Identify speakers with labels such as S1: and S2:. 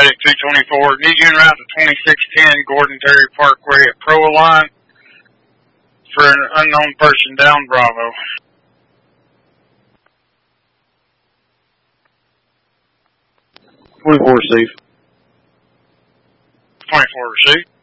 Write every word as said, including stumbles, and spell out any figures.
S1: Medic two twenty-four. Need you en route to twenty-six ten Gordon Terry Parkway at Proline for an unknown person down Bravo.
S2: twenty-four received.
S1: twenty-four received.